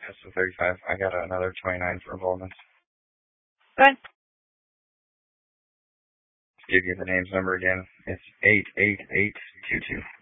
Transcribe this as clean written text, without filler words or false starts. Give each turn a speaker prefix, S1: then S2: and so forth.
S1: That's the 35. I got another 29 for involvement.
S2: Good.
S1: Give you the name's number again. It's 88822.